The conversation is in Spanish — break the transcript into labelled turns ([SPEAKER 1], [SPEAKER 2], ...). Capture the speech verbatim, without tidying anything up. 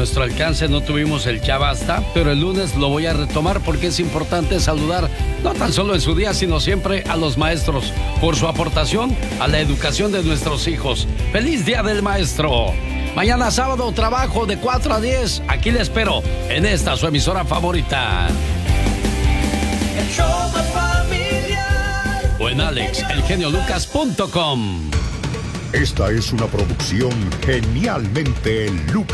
[SPEAKER 1] nuestro alcance no tuvimos el ya basta, pero el lunes lo voy a retomar porque es importante saludar no tan solo en su día, sino siempre a los maestros por su aportación a la educación de nuestros hijos. ¡Feliz Día del Maestro! Mañana sábado trabajo de cuatro a diez. Aquí le espero en esta su emisora favorita.
[SPEAKER 2] El show más familiar.
[SPEAKER 1] O en alex el genio lucas punto com.
[SPEAKER 3] Esta es una producción genialmente Lucas.